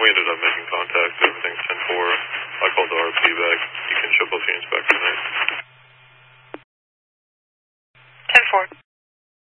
we ended up making contact. Everything's 10-4. I called the RP back. You can ship off the inspector tonight. 10-4.